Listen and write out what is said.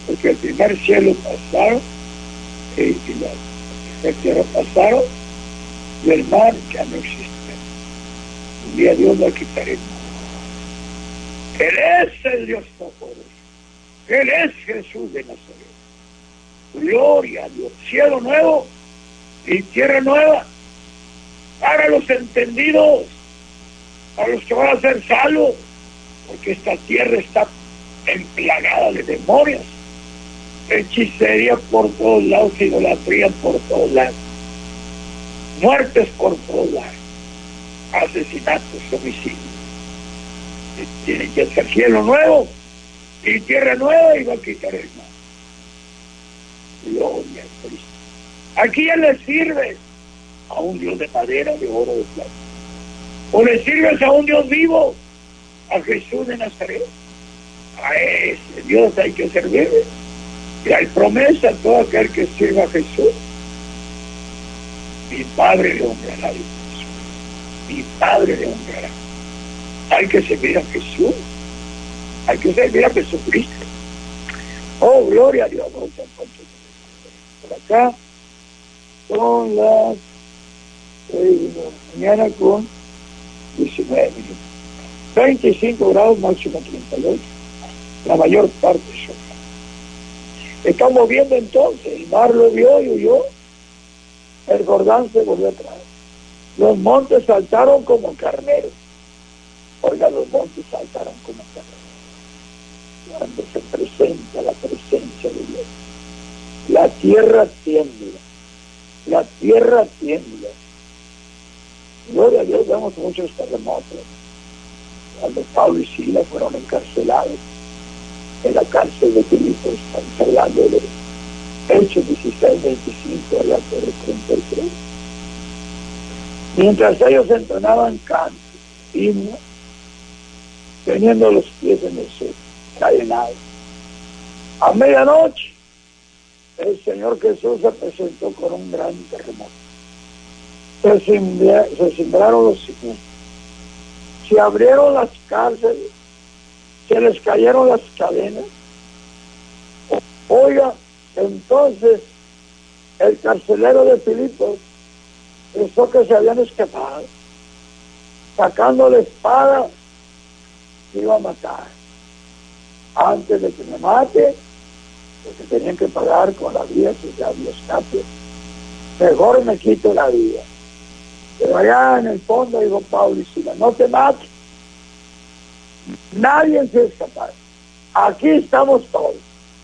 porque el primer cielo pasaron y la tierra pasaron y el mar ya no existe. Un día Dios lo quitará. Él es el Dios Todopoderoso. Él es Jesús de Nazaret. Gloria a Dios. Cielo nuevo y tierra nueva para los entendidos, para los que van a ser salvos, porque esta tierra está emplagada de demonios, hechicería por todos lados, idolatría por todos lados, muertes por todos lados, asesinatos, homicidios. Tiene que ser cielo nuevo y tierra nueva y va a quitar el mal. Gloria a Cristo. Aquí él le sirve a un Dios de madera, de oro, de plata. O le sirves a un Dios vivo, a Jesús de Nazaret. A ese Dios hay que servirle. Y hay promesa a todo aquel que sirva a Jesús. Mi Padre le honrará, dice Jesús. Mi Padre le honrará. Hay que servir a Jesús. Hay que servir a Jesucristo. Oh, gloria a Dios. Por acá son las 6 de la mañana con 19 minutos. 25 grados, máximo 38. La mayor parte son. Estamos viendo entonces, el mar lo vio y huyó. El Jordán se volvió atrás. Los montes saltaron como carneros. Oiga, los montes saltaron como carneros. Cuando se presenta la presencia de Dios, la tierra tiembla. La tierra tiembla. Gloria a Dios, vemos muchos terremotos. Cuando Pablo y Silas fueron encarcelados en la cárcel de Filipos, estamos hablando de Hechos 16, 25, allá por el 33. Mientras ellos entonaban cantos, himnos, teniendo los pies en el suelo, cadenados. A medianoche, el Señor Jesús se presentó con un gran terremoto. Se sembraron los cimientos, se abrieron las cárceles, se les cayeron las cadenas. Oiga, entonces el carcelero de Filipos pensó que se habían escapado, sacando la espada, iba a matar. Antes de que me mate, porque tenían que pagar con la vida, que ya había escape, mejor me quito la vida. Pero allá en el fondo dijo Pablo y Silas, no te mates, nadie se escapar, aquí estamos todos.